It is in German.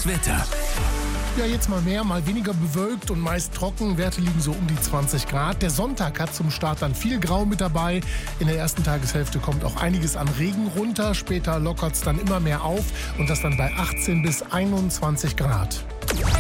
Wetter. Ja, jetzt mal mehr, mal weniger bewölkt und meist trocken. Werte liegen so um die 20 Grad. Der Sonntag hat zum Start dann viel Grau mit dabei. In der ersten Tageshälfte kommt auch einiges an Regen runter. Später lockert es dann immer mehr auf und das dann bei 18 bis 21 Grad.